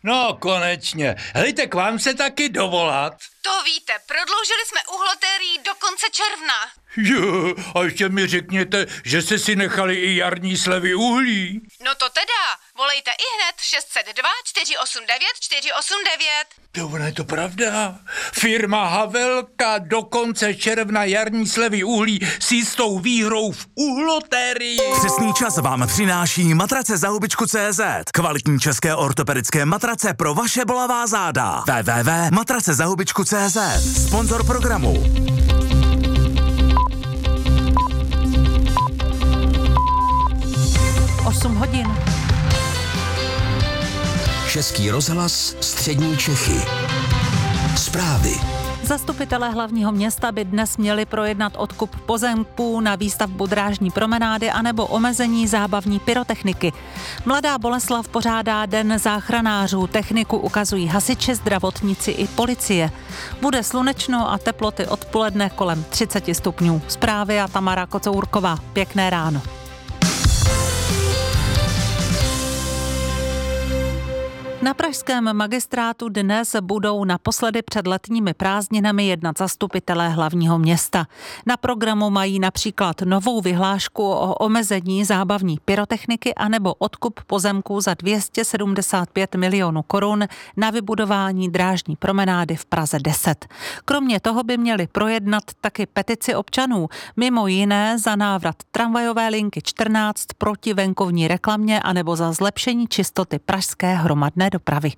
No konečně. Helejte, k vám se taky dovolat? To víte, prodloužili jsme uhlotérií do konce června. Jo, a ještě mi řekněte, že jste si nechali i jarní slevy uhlí. No to teda, volejte ihned 602 489 489. To ono je to pravda. Firma Havelka do konce června jarní slevy uhlí s jistou výhrou v uhlotérii. Přesný čas vám přináší matrace za hubičku.cz. Kvalitní české ortopedické matrace pro vaše bolavá záda. www.matracezahubičku.cz. Sponzor programu. Hodin. Český rozhlas, střední Čechy. Zprávy. Zastupitelé hlavního města by dnes měli projednat odkup pozemků na výstavbu drážní promenády anebo omezení zábavní pyrotechniky. Mladá Boleslav pořádá Den záchranářů. Techniku ukazují hasiči, zdravotníci i policie. Bude slunečno a teploty odpoledne kolem 30 stupňů. Zprávy a Tamara Kocourková. Pěkné ráno. Na pražském magistrátu dnes budou naposledy před letními prázdninami jednat zastupitelé hlavního města. Na programu mají například novou vyhlášku o omezení zábavní pyrotechniky anebo odkup pozemků za 275 milionů korun na vybudování drážní promenády v Praze 10. Kromě toho by měli projednat taky petici občanů, mimo jiné za návrat tramvajové linky 14 proti venkovní reklamě anebo za zlepšení čistoty pražské hromadné dopravy.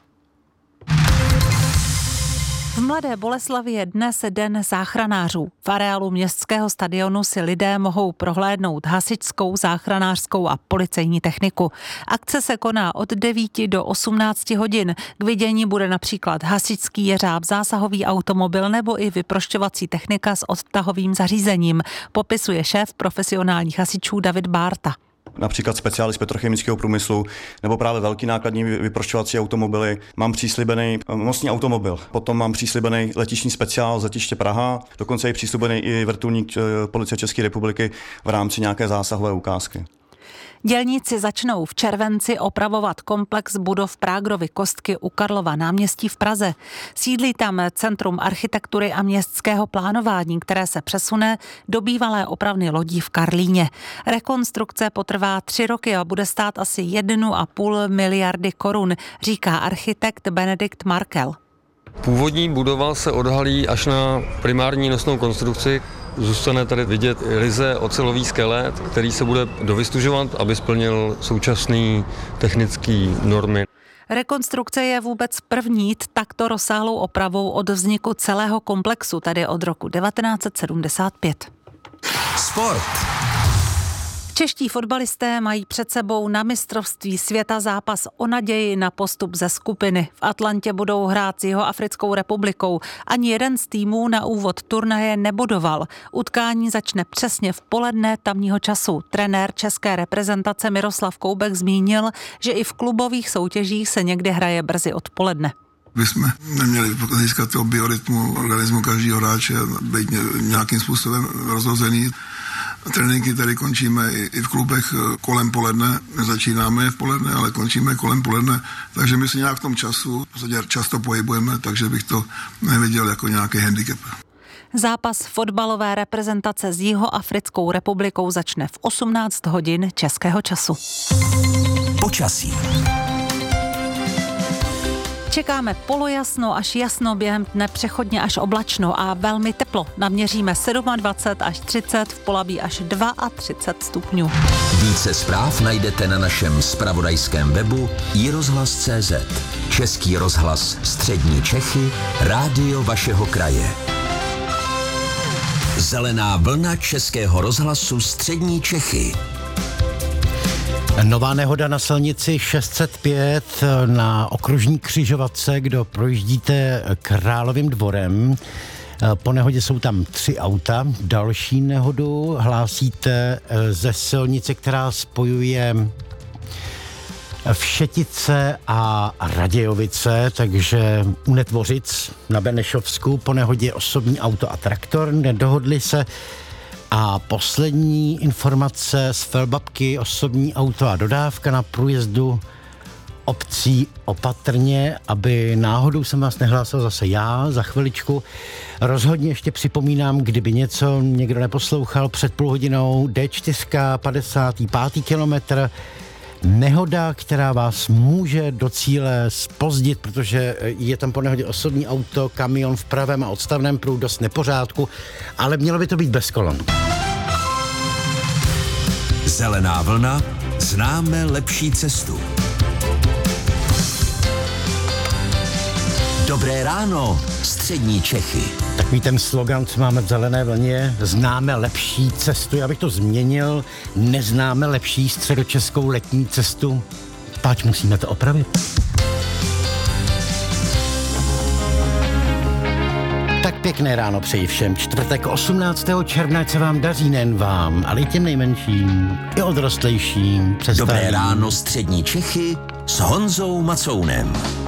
V Mladé Boleslavi je dnes Den záchranářů. V areálu městského stadionu si lidé mohou prohlédnout hasičskou, záchranářskou a policejní techniku. Akce se koná od 9 do 18 hodin. K vidění bude například hasičský jeřáb, zásahový automobil nebo i vyprošťovací technika s odtahovým zařízením, popisuje šéf profesionálních hasičů David Bárta. Například speciály z petrochemického průmyslu nebo právě velký nákladní vyprošťovací automobily. Mám příslibený mostní automobil, potom mám příslibený letišní speciál z letiště Praha, dokonce je příslibený i vrtulník Policie České republiky v rámci nějaké zásahové ukázky. Dělníci začnou v červenci opravovat komplex budov Prágrovy kostky u Karlova náměstí v Praze. Sídlí tam Centrum architektury a městského plánování, které se přesune do bývalé opravny lodí v Karlíně. Rekonstrukce potrvá 3 roky a bude stát asi 1,5 miliardy korun, říká architekt Benedikt Markel. Původní budova se odhalí až na primární nosnou konstrukci. Zůstane tady vidět ryze ocelový skelet, který se bude dovystužovat, aby splnil současné technické normy. Rekonstrukce je vůbec první takto rozsáhlou opravou od vzniku celého komplexu, tedy od roku 1975. Sport. Čeští fotbalisté mají před sebou na mistrovství světa zápas o naději na postup ze skupiny. V Atlantě budou hrát s Jihoafrickou republikou. Ani jeden z týmů na úvod turnaje nebodoval. Utkání začne přesně v poledne tamního času. Trenér české reprezentace Miroslav Koubek zmínil, že i v klubových soutěžích se někdy hraje brzy odpoledne. My jsme neměli získat toho biorytmu organismu každého hráče, být nějakým způsobem rozhozený. Tréninky tady končíme i v klubech kolem poledne. Nezačínáme v poledne, ale končíme kolem poledne. Takže my se nějak v tom času často pohybujeme, takže bych to neviděl jako nějaký handicap. Zápas fotbalové reprezentace s Jihoafrickou republikou začne v 18 hodin českého času. Počasí. Čekáme polojasno až jasno, během dne přechodně až oblačno a velmi teplo. Naměříme 27 až 30, v Polabí až 32 stupňů. Více zpráv najdete na našem zpravodajském webu iRozhlas.cz. Český rozhlas střední Čechy, rádio vašeho kraje. Zelená vlna Českého rozhlasu střední Čechy. Nová nehoda na silnici 605 na okružní křižovatce, kdo projíždíte Královým dvorem. Po nehodě jsou tam 3 auta. Další nehodu hlásíte ze silnice, která spojuje Všetice a Radějovice, takže u Netvořic na Benešovsku. Po nehodě osobní auto a traktor, nedohodli se. A poslední informace z Felbabky, osobní auto a dodávka na průjezdu obcí opatrně, aby náhodou jsem vás nehlásil zase já za chviličku. Rozhodně ještě připomínám, kdyby něco někdo neposlouchal před půl hodinou, D4, 55. kilometr, nehoda, která vás může do cíle zpozdit, protože je tam po nehodě osobní auto, kamion v pravém a odstavném pruhu, dost nepořádku, ale mělo by to být bez kolon. Zelená vlna, známe lepší cestu. Dobré ráno, střední Čechy. Takový ten slogan, co máme v Zelené vlně, známe lepší cestu, já bych to změnil, neznáme lepší středočeskou letní cestu, páč musíme to opravit. Tak pěkné ráno přeji všem. Čtvrtek 18. června, ať se vám daří, nejen vám, ale i těm nejmenším, i odrostlejším. Dobré ráno, střední Čechy s Honzou Macounem.